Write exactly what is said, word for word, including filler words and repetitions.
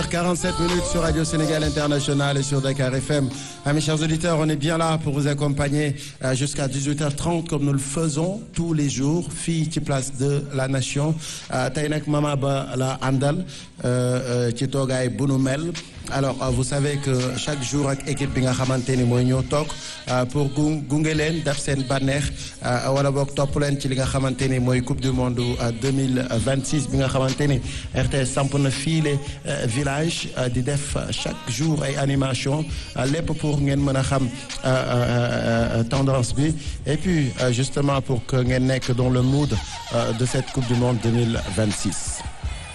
quarante-sept minutes sur Radio Sénégal International et sur Dakar F M. Ah, mes chers auditeurs, on est bien là pour vous accompagner euh, jusqu'à dix-huit heures trente comme nous le faisons tous les jours fii ci place de la Nation tey nag Mama Ba la àndal ci toogaay bu nu mel. Alors euh, vous savez que chaque jour ak équipe bi nga xamante ni mooy ñëw toog pour gu gunge leen def seen bànneex wala boog topp leen ci li nga xamante ni mooy coupe du monde deux mille vingt-six bi nga xamante ni R T S samp na fii les villages di def chaque jour ay animation lépp pour ngeen mën a xam tendance bi et puis justement pour que ngeen nekk dans le mood de cette coupe du monde deux mille vingt-six.